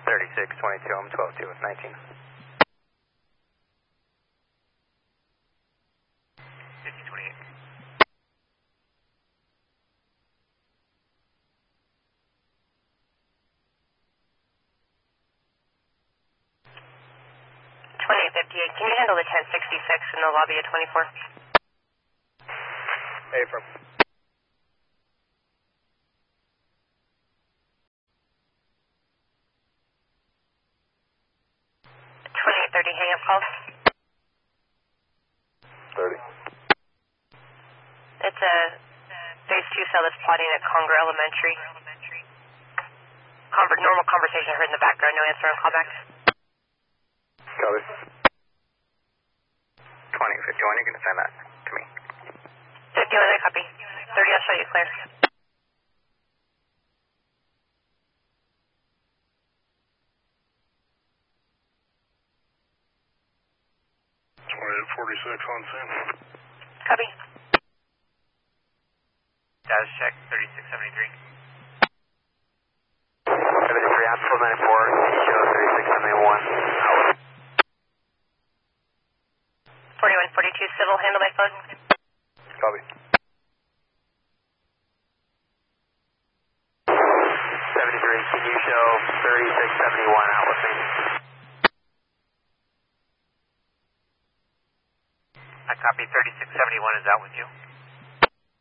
3622, I'm 12-2 with 19. 1528. 2858, can you handle the 1066 in the lobby at 24? Affirm. 2830, hang up calls. 30. It's a phase 2 cell that's plotting at Conger Elementary. Normal conversation heard in the background, no answer on callback. Copy. 2051, you can assign that to me. 51, I copy. 30, I'll show you clear. On scene. Copy. Status check 3673. 73, Absolute 94, show 3671, out. 4142, civil, handle by phone. Copy. 73, can you show 3671 out with me? I copy 3671 is out with you.